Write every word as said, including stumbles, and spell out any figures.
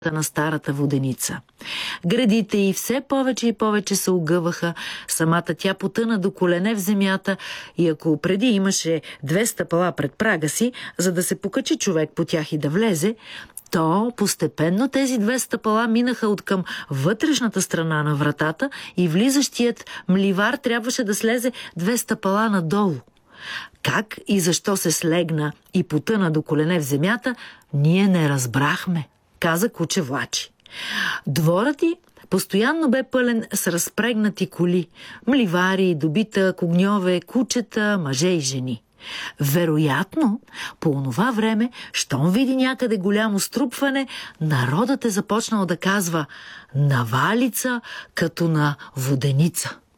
на старата воденица. Гредите й все повече и повече се огъваха, самата тя потъна до колене в земята и ако преди имаше две стъпала пред прага си, за да се покачи човек по тях и да влезе, то постепенно тези две стъпала минаха от към вътрешната страна на вратата и влизащият мливар трябваше да слезе две стъпала надолу. Как и защо се слегна и потъна до колене в земята, ние не разбрахме, каза куче Влачи. Дворът й постоянно бе пълен с разпрегнати коли, мливари, добитък, огньове, кучета, мъже и жени. Вероятно, по онова време, щом види някъде голямо струпване, народът е започнал да казва «навалица като на воденица».